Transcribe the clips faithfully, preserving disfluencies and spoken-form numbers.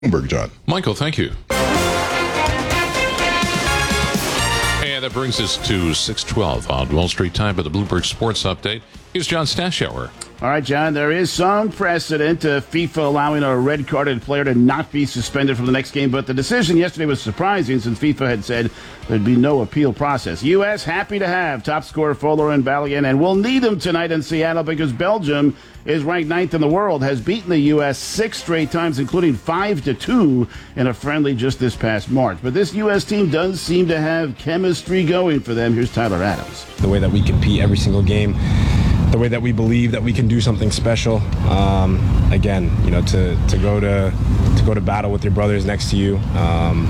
Bloomberg, John. Michael, thank you. And that brings us to six twelve on Wall Street Time for the Bloomberg Sports Update. Here's John Stashower. All right, John, there is some precedent to FIFA allowing a red-carded player to not be suspended from the next game, but the decision yesterday was surprising since FIFA had said there'd be no appeal process. U S happy to have top scorer Folarin Balogun, and we'll need him tonight in Seattle because Belgium is ranked ninth in the world, has beaten the U S six straight times, including five to two in a friendly just this past March. But this U S team does seem to have chemistry going for them. Here's Tyler Adams. The way that we compete every single game, the way that we believe that we can do something special. Um, again, you know, to, to go to to go to battle with your brothers next to you, um,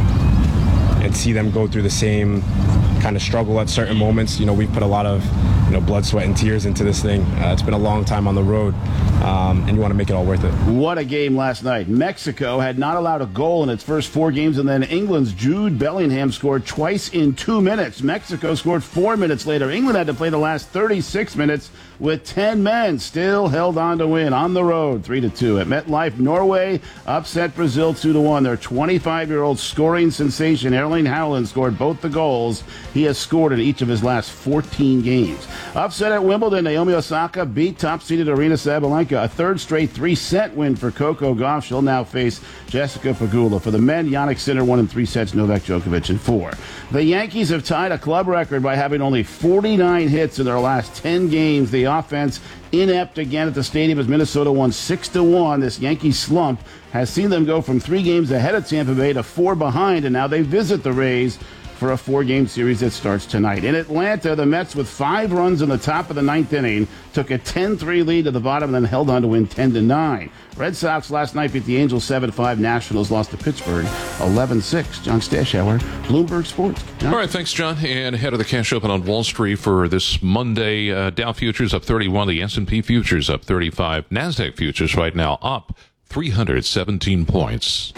and see them go through the same kind of struggle at certain moments. You know, we've put a lot of, you know, blood, sweat, and tears into this thing. Uh, it's been a long time on the road, um, and you want to make it all worth it. What a game last night. Mexico had not allowed a goal in its first four games, and then England's Jude Bellingham scored twice in two minutes. Mexico scored four minutes later. England had to play the last thirty-six minutes with ten men, still held on to win on the road three to two at MetLife. Norway upset Brazil two to one. Their twenty-five-year-old scoring sensation Erling Haaland scored both the goals he has scored in each of his last fourteen games. Upset at Wimbledon, Naomi Osaka beat top-seeded Aryna Sabalenka. A third straight three-set win for Coco Gauff. She'll now face Jessica Pegula. For the men, Jannik Sinner won in three sets, Novak Djokovic in four. The Yankees have tied a club record by having only forty-nine hits in their last ten games. The offense inept again at the stadium as Minnesota won six to one. This Yankee slump has seen them go from three games ahead of Tampa Bay to four behind, and now they visit the Rays for a four-game series that starts tonight. In Atlanta, the Mets, with five runs in the top of the ninth inning, took a ten three lead to the bottom and then held on to win ten to nine. Red Sox last night beat the Angels seven five. Nationals lost to Pittsburgh eleven six. John Stashower, Bloomberg Sports. John? All right, thanks, John. And ahead of the cash open on Wall Street for this Monday, uh, Dow futures up thirty-one, the S and P futures up thirty-five, NASDAQ futures right now up three hundred seventeen points.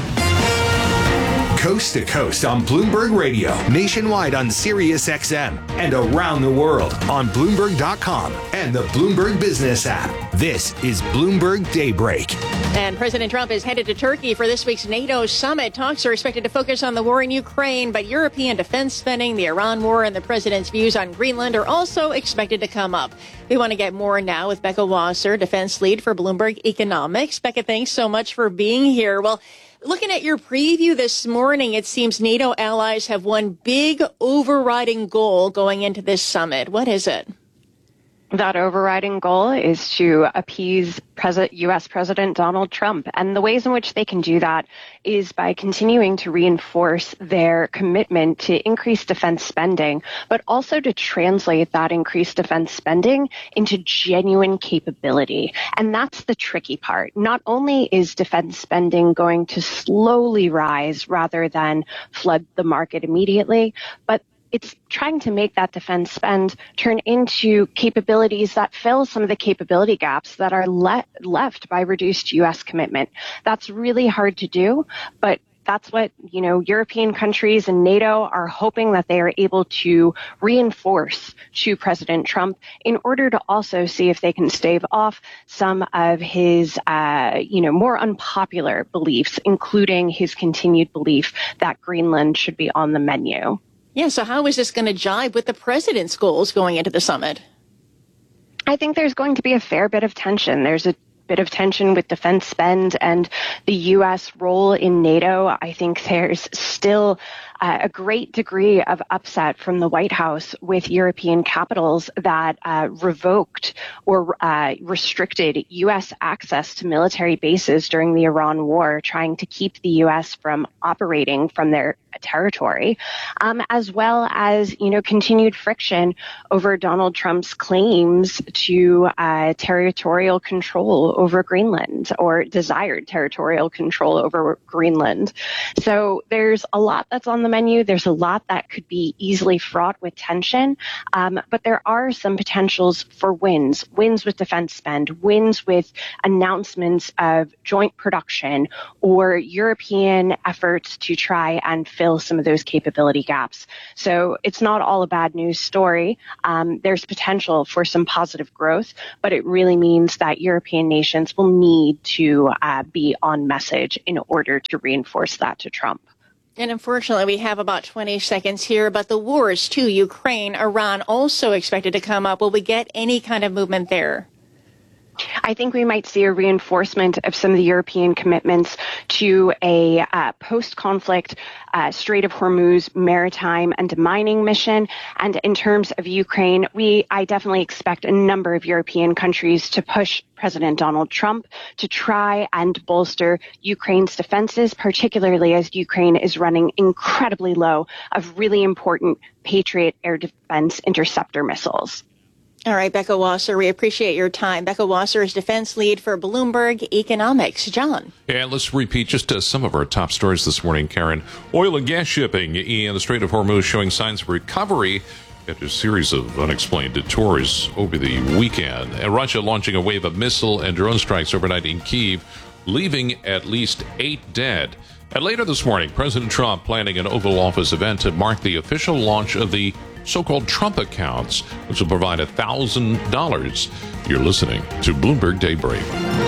Coast to coast on Bloomberg Radio, nationwide on Sirius X M, and around the world on Bloomberg dot com and the Bloomberg Business app. This is Bloomberg Daybreak. And President Trump is headed to Turkey for this week's NATO summit. Talks are expected to focus on the war in Ukraine, but European defense spending, the Iran war, and the president's views on Greenland are also expected to come up. We want to get more now with Becca Wasser, defense lead for Bloomberg Economics. Becca, thanks so much for being here. Well, looking at your preview this morning, it seems NATO allies have one big overriding goal going into this summit. What is it? That overriding goal is to appease President, U S. President Donald Trump. And the ways in which they can do that is by continuing to reinforce their commitment to increase defense spending, but also to translate that increased defense spending into genuine capability. And that's the tricky part. Not only is defense spending going to slowly rise rather than flood the market immediately, but it's trying to make that defense spend turn into capabilities that fill some of the capability gaps that are le- left by reduced U S commitment. That's really hard to do, but that's what, you know, European countries and NATO are hoping that they are able to reinforce to President Trump in order to also see if they can stave off some of his, uh, you know, more unpopular beliefs, including his continued belief that Greenland should be on the menu. Yeah, so how is this going to jibe with the president's goals going into the summit? I think there's going to be a fair bit of tension. There's a bit of tension with defense spend and the U S role in NATO. I think there's still uh, a great degree of upset from the White House with European capitals that uh, revoked or uh, restricted U S access to military bases during the Iran war, trying to keep the U S from operating from their territory, um, as well as, you know, continued friction over Donald Trump's claims to uh, territorial control over Greenland, or desired territorial control over Greenland. So there's a lot that's on the the menu. There's a lot that could be easily fraught with tension, um, but there are some potentials for wins, wins with defense spend, wins with announcements of joint production or European efforts to try and fill some of those capability gaps. So it's not all a bad news story. Um, there's potential for some positive growth, but it really means that European nations will need to uh, be on message in order to reinforce that to Trump. And unfortunately, we have about twenty seconds here, but the wars to Ukraine, Iran also expected to come up. Will we get any kind of movement there? I think we might see a reinforcement of some of the European commitments to a uh, post-conflict uh, Strait of Hormuz maritime and mining mission. And in terms of Ukraine, we I definitely expect a number of European countries to push President Donald Trump to try and bolster Ukraine's defenses, particularly as Ukraine is running incredibly low of really important Patriot air defense interceptor missiles. All right, Becca Wasser, we appreciate your time. Becca Wasser is defense lead for Bloomberg Economics. John. And let's repeat just uh, some of our top stories this morning, Karen. Oil and gas shipping in the Strait of Hormuz showing signs of recovery after a series of unexplained detours over the weekend. And Russia launching a wave of missile and drone strikes overnight in Kyiv, leaving at least eight dead. And later this morning, President Trump planning an Oval Office event to mark the official launch of the so-called Trump accounts, which will provide one thousand dollars. You're listening to Bloomberg Daybreak.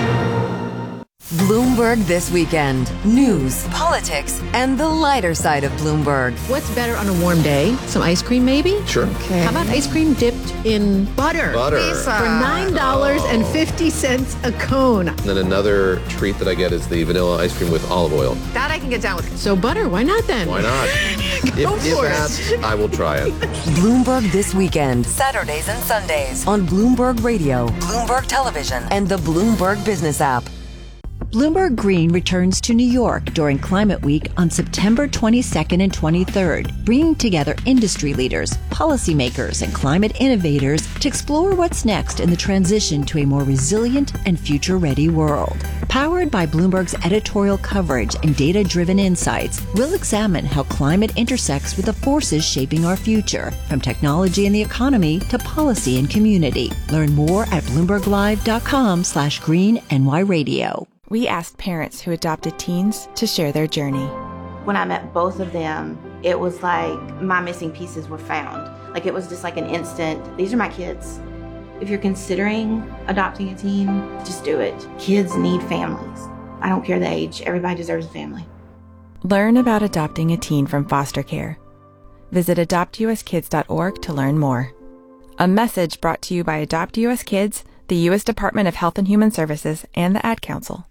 Bloomberg This Weekend. News, politics, and the lighter side of Bloomberg. What's better on a warm day? Some ice cream, maybe? Sure. Okay. How about ice cream dipped in butter? Butter. Pizza. For nine dollars and fifty cents a cone. And then another treat that I get is the vanilla ice cream with olive oil. That I can get down with. So butter, why not then? Why not? Go if, for if it. asked, I will try it. Bloomberg This Weekend. Saturdays and Sundays on Bloomberg Radio, Bloomberg Television, and the Bloomberg Business app. Bloomberg Green returns to New York during Climate Week on September twenty-second and twenty-third, bringing together industry leaders, policymakers, and climate innovators to explore what's next in the transition to a more resilient and future-ready world. Powered by Bloomberg's editorial coverage and data-driven insights, we'll examine how climate intersects with the forces shaping our future, from technology and the economy to policy and community. Learn more at bloomberglive.com slash green NY radio. We asked parents who adopted teens to share their journey. When I met both of them, it was like my missing pieces were found. Like it was just like an instant, these are my kids. If you're considering adopting a teen, just do it. Kids need families. I don't care the age, everybody deserves a family. Learn about adopting a teen from foster care. Visit adopt u s kids dot org to learn more. A message brought to you by Adopt U S Kids, the U S Department of Health and Human Services, and the Ad Council.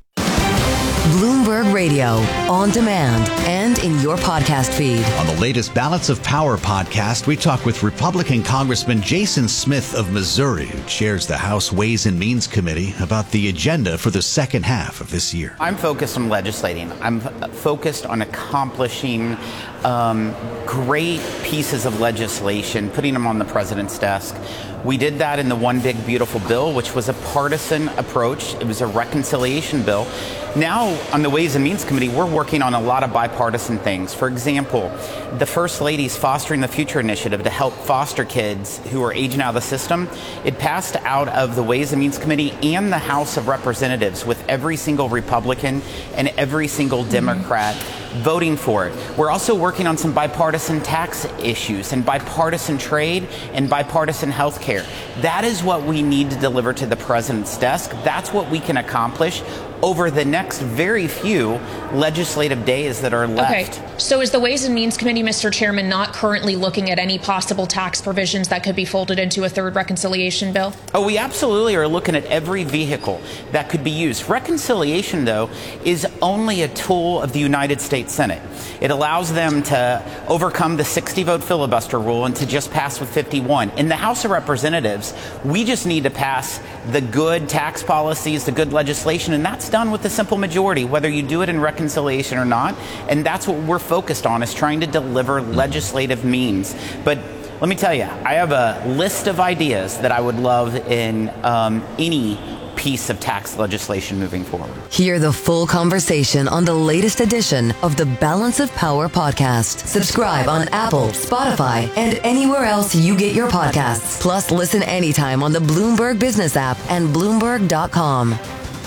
Bloomberg Radio, on demand and in your podcast feed. On the latest Balance of Power podcast, we talk with Republican Congressman Jason Smith of Missouri, who chairs the House Ways and Means Committee, about the agenda for the second half of this year. I'm focused on legislating. I'm f- focused on accomplishing um, great pieces of legislation, putting them on the president's desk. We did that in the One Big Beautiful Bill, which was a partisan approach. It was a reconciliation bill. Now, on the Ways and Means Committee, we're working on a lot of bipartisan things. For example, the First Lady's Fostering the Future initiative to help foster kids who are aging out of the system. It passed out of the Ways and Means Committee and the House of Representatives with every single Republican and every single Democrat voting for it. We're also working on some bipartisan tax issues and bipartisan trade and bipartisan health care. That is what we need to deliver to the president's desk. That's what we can accomplish over the next very few legislative days that are left. Okay. So is the Ways and Means Committee, Mister Chairman, not currently looking at any possible tax provisions that could be folded into a third reconciliation bill? Oh, we absolutely are looking at every vehicle that could be used. Reconciliation, though, is only a tool of the United States Senate. It allows them to overcome the sixty-vote filibuster rule and to just pass with fifty-one. In the House of Representatives, we just need to pass the good tax policies, the good legislation, and that's done with a simple majority, whether you do it in reconciliation or not. And that's what we're focused on, is trying to deliver legislative means. But let me tell you, I have a list of ideas that I would love in um, any piece of tax legislation moving forward. Hear the full conversation on the latest edition of the Balance of Power podcast. Subscribe on Apple, Spotify, and anywhere else you get your podcasts. Plus, listen anytime on the Bloomberg Business app and Bloomberg dot com.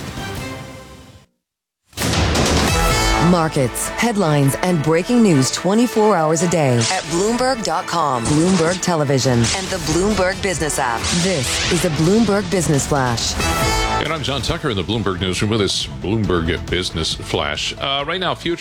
Markets, headlines, and breaking news twenty-four hours a day at Bloomberg dot com, Bloomberg Television, and the Bloomberg Business app. This is a Bloomberg Business Flash. And I'm John Tucker in the Bloomberg Newsroom with this Bloomberg Business Flash. Uh, right now, future